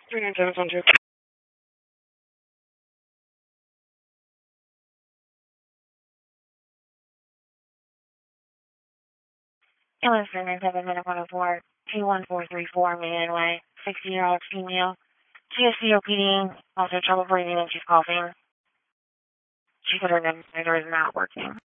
39712. Hello, 397-104, 21434 Main Way, 60-year-old female, CSCOPD, also trouble breathing and she's coughing. She said her nebulizer is not working.